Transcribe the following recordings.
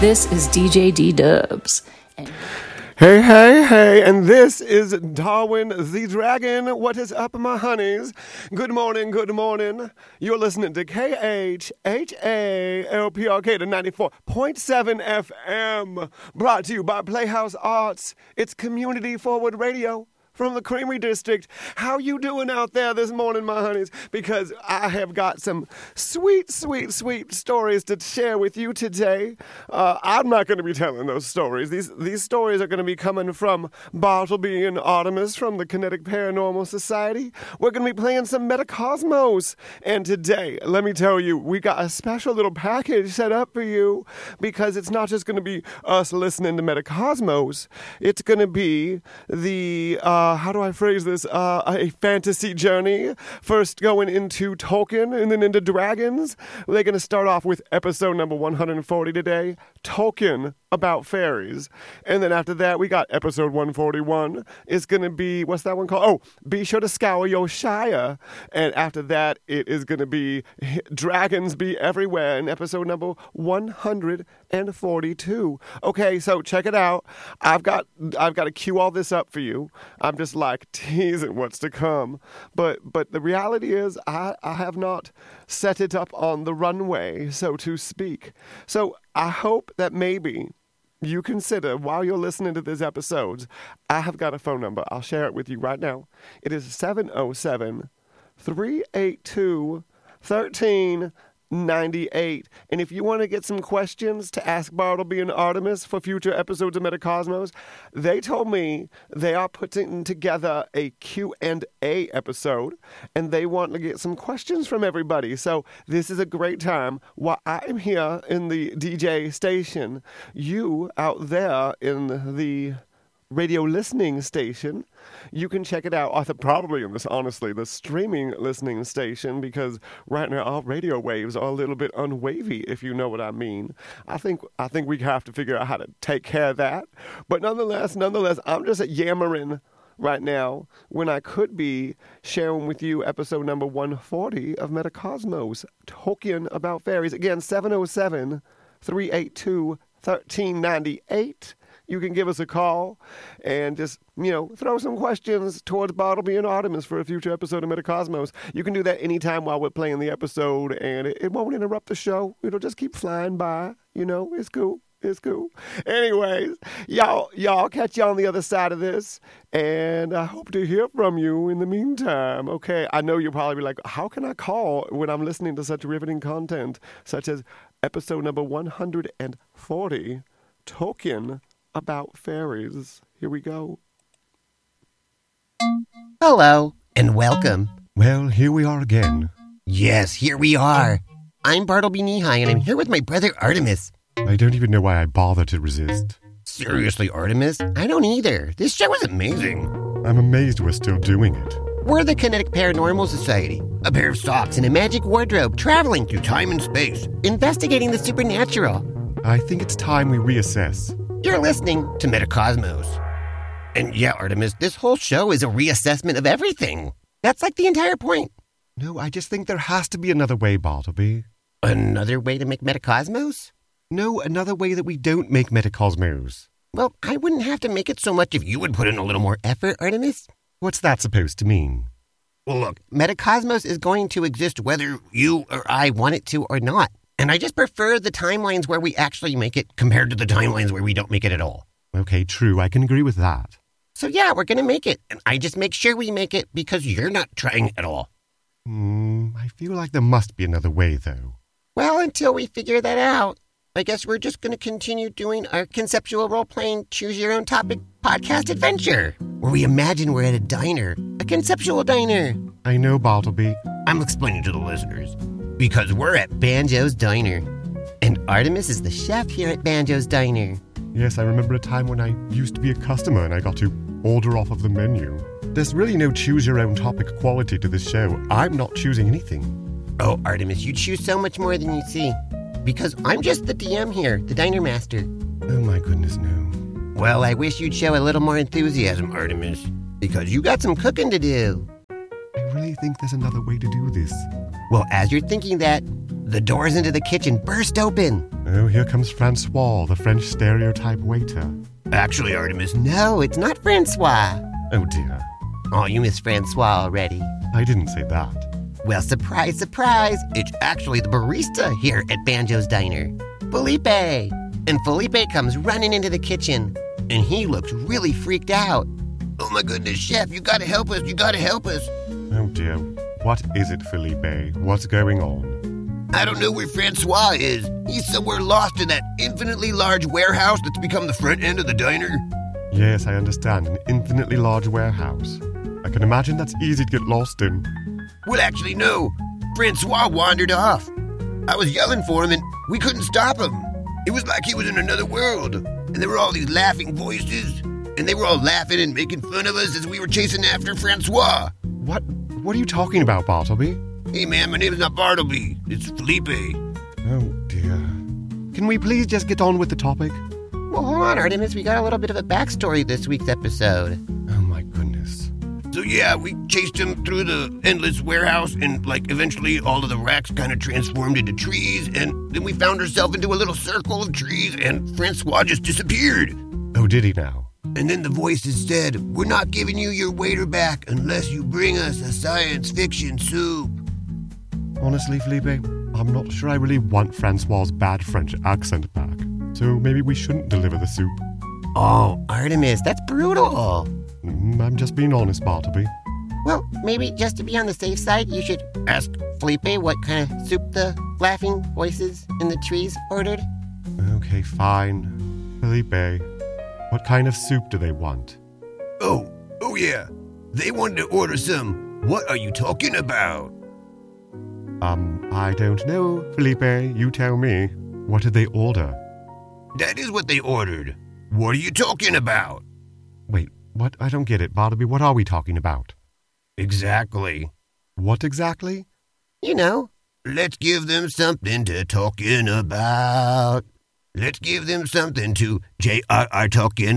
This is DJ D-Dubs. Hey, and this is Darwin the Dragon. What is up, my honeys? Good morning. You're listening to KHHALPRK, the 94.7 FM, brought to you by Playhouse Arts. It's community-forward radio from the Creamery District. How you doing out there this morning, my honeys? Because I have got some sweet stories to share with you today. I'm not going to be telling those stories. These stories are going to be coming from Bartleby and Artemis from the Kinetic Paranormal Society. We're going to be playing some Metacosmos. And today, let me tell you, we got a special little package set up for you, because it's not just going to be us listening to Metacosmos. It's going to be the how do I phrase this? A fantasy journey. First going into Tolkien and then into dragons. They're going to start off with episode number 140 today, Tolkien about fairies. And then after that, we got episode 141. It's going to be, what's that one called? Oh, Be Sure to Scour Your Shire. And after that, it is going to be Dragons Be Everywhere in episode number 142. Okay, so check it out. I've got to cue all this up for you. I'm just like teasing what's to come. But the reality is I have not set it up on the runway, so to speak. So I hope that maybe you consider, while you're listening to these episodes, I have got a phone number. I'll share it with you right now. It is 707-382-1398. And if you want to get some questions to ask Bartleby and Artemis for future episodes of Metacosmos, they told me they are putting together a Q&A episode, and they want to get some questions from everybody. So this is a great time. While I'm here in the DJ station, you out there in the radio listening station, you can check it out. Probably in this, honestly, the streaming listening station, because right now our radio waves are a little bit unwavy, if you know what I mean. I think we have to figure out how to take care of that. But nonetheless, I'm just yammering right now when I could be sharing with you episode number 140 of Metacosmos, Tolkien about fairies. Again, 707-382-1398. You can give us a call and just, throw some questions towards Bartleby and Artemis for a future episode of Metacosmos. You can do that anytime while we're playing the episode, and it won't interrupt the show. It'll just keep flying by. It's cool. It's cool. Anyways, y'all catch you on the other side of this, and I hope to hear from you in the meantime. Okay, I know you'll probably be like, how can I call when I'm listening to such riveting content, such as episode number 140, Tolkien about fairies. Here we go. Hello, and welcome. Well, here we are again. Yes, here we are. I'm Bartleby Knee-High, and I'm here with my brother Artemis. I don't even know why I bother to resist. Seriously, Artemis? I don't either. This show is amazing. I'm amazed we're still doing it. We're the Kinetic Paranormal Society, a pair of socks and a magic wardrobe traveling through time and space, investigating the supernatural. I think it's time we reassess. You're listening to Metacosmos. And yeah, Artemis, this whole show is a reassessment of everything. That's like the entire point. No, I just think there has to be another way, Bartleby. Another way to make Metacosmos? No, another way that we don't make Metacosmos. Well, I wouldn't have to make it so much if you would put in a little more effort, Artemis. What's that supposed to mean? Well, look, Metacosmos is going to exist whether you or I want it to or not. And I just prefer the timelines where we actually make it compared to the timelines where we don't make it at all. Okay, true. I can agree with that. So yeah, we're going to make it. And I just make sure we make it because you're not trying at all. I feel like there must be another way, though. Well, until we figure that out, I guess we're just going to continue doing our conceptual role-playing choose-your-own-topic podcast adventure, where we imagine we're at a diner, a conceptual diner. I know, Bartleby. I'm explaining to the listeners. Because we're at Banjo's Diner. And Artemis is the chef here at Banjo's Diner. Yes, I remember a time when I used to be a customer and I got to order off of the menu. There's really no choose-your-own-topic quality to this show. I'm not choosing anything. Oh, Artemis, you choose so much more than you see. Because I'm just the DM here, the diner master. Oh my goodness, no. Well, I wish you'd show a little more enthusiasm, Artemis. Because you got some cooking to do. I really think there's another way to do this. Well, as you're thinking that, the doors into the kitchen burst open. Oh, here comes Francois, the French stereotype waiter. Actually, Artemis, no, it's not Francois. Oh dear, Oh, you missed Francois already. I didn't say that. Well, surprise, surprise. It's actually the barista here at Banjo's Diner, Felipe. And Felipe comes running into the kitchen, and he looks really freaked out. Oh my goodness, chef, you gotta help us, you gotta help us. Oh dear, what is it, Felipe? What's going on? I don't know where Francois is. He's somewhere lost in that infinitely large warehouse that's become the front end of the diner. Yes, I understand, an infinitely large warehouse. I can imagine that's easy to get lost in. Well, actually, no. Francois wandered off. I was yelling for him, and we couldn't stop him. It was like he was in another world. And there were all these laughing voices, and they were all laughing and making fun of us as we were chasing after Francois. What are you talking about, Bartleby? Hey, man, my name is not Bartleby. It's Felipe. Oh, dear. Can we please just get on with the topic? Well, hold on, Artemis. We got a little bit of a backstory this week's episode. Oh, my goodness. So, yeah, we chased him through the endless warehouse, and, eventually all of the racks kind of transformed into trees, and then we found ourselves into a little circle of trees, and Francois just disappeared. Oh, did he now? And then the voices said, "We're not giving you your waiter back unless you bring us a science fiction soup." Honestly, Felipe, I'm not sure I really want Francois's bad French accent back. So maybe we shouldn't deliver the soup. Oh, Artemis, that's brutal. I'm just being honest, Bartleby. Well, maybe just to be on the safe side, you should ask Felipe what kind of soup the laughing voices in the trees ordered. Okay, fine. Felipe, what kind of soup do they want? Oh yeah. They wanted to order some "What are you talking about?" I don't know, Felipe. You tell me. What did they order? That is what they ordered. What are you talking about? Wait, what? I don't get it, Bartleby. What are we talking about? Exactly. What exactly? You know, let's give them something to talking about. Let's give them something to J.R.R. talking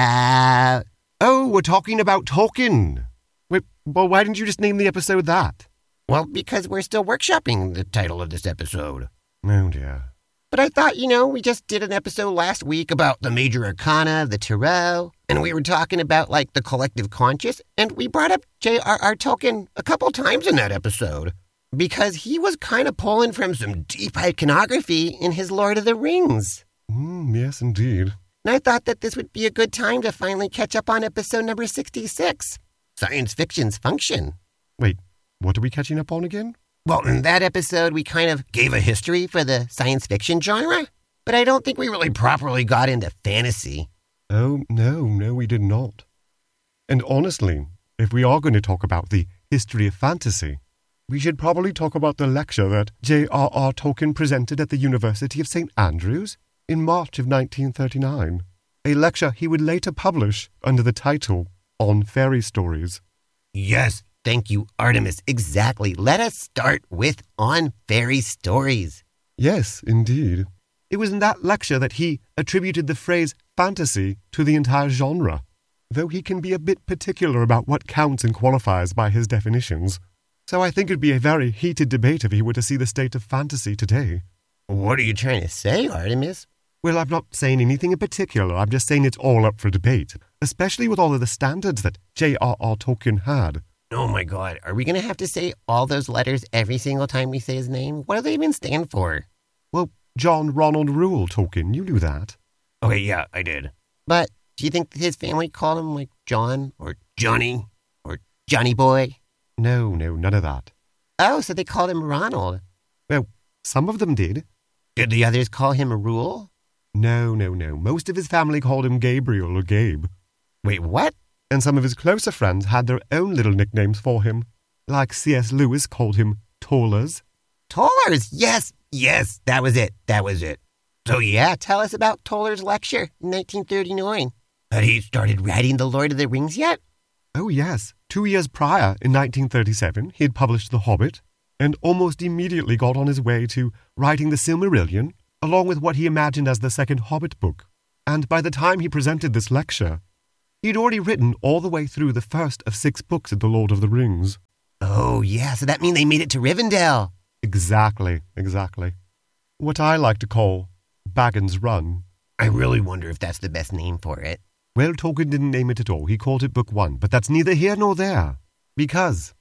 about. Oh, we're talking about Tolkien. Wait, well, why didn't you just name the episode that? Well, because we're still workshopping the title of this episode. Oh, dear. But I thought, we just did an episode last week about the major arcana, the tarot, and we were talking about, the collective conscious, and we brought up J.R.R. Tolkien a couple times in that episode, because he was kind of pulling from some deep iconography in his Lord of the Rings. Yes, indeed. And I thought that this would be a good time to finally catch up on episode number 66, Science Fiction's Function. Wait, what are we catching up on again? Well, in that episode, we kind of gave a history for the science fiction genre, but I don't think we really properly got into fantasy. Oh, no, we did not. And honestly, if we are going to talk about the history of fantasy, we should probably talk about the lecture that J.R.R. Tolkien presented at the University of St. Andrews in March of 1939, a lecture he would later publish under the title On Fairy Stories. Yes. Thank you, Artemis. Exactly. Let us start with On Fairy Stories. Yes, indeed. It was in that lecture that he attributed the phrase fantasy to the entire genre, though he can be a bit particular about what counts and qualifies by his definitions. So I think it'd be a very heated debate if he were to see the state of fantasy today. What are you trying to say, Artemis? Well, I'm not saying anything in particular. I'm just saying it's all up for debate, especially with all of the standards that J.R.R. Tolkien had. Oh my God, are we going to have to say all those letters every single time we say his name? What do they even stand for? Well, John Ronald Reuel Tolkien, you knew that. Okay, yeah, I did. But do you think his family called him John or Johnny or Johnny Boy? No, none of that. Oh, so they called him Ronald. Well, some of them did. Did the others call him Reuel? No. Most of his family called him Gabriel or Gabe. Wait, what? And some of his closer friends had their own little nicknames for him, like C.S. Lewis called him Tollers. Tollers, yes, that was it. So yeah, tell us about Toller's lecture in 1939. Had he started writing The Lord of the Rings yet? Oh yes, 2 years prior, in 1937, he had published The Hobbit, and almost immediately got on his way to writing The Silmarillion, along with what he imagined as the second Hobbit book. And by the time he presented this lecture, he'd already written all the way through the first of 6 books of The Lord of the Rings. Oh, yeah, so that means they made it to Rivendell. Exactly. What I like to call Baggins Run. I really wonder if that's the best name for it. Well, Tolkien didn't name it at all. He called it Book 1, but that's neither here nor there. Because